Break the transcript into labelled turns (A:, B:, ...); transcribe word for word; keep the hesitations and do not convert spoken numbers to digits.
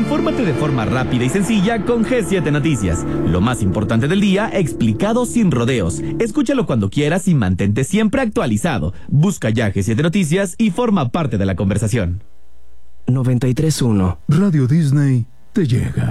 A: Infórmate de forma rápida y sencilla con G siete Noticias. Lo más importante del día explicado sin rodeos. Escúchalo cuando quieras y mantente siempre actualizado. Busca ya G siete Noticias y forma parte de la conversación.
B: noventa y tres punto uno
C: Radio Disney te llega.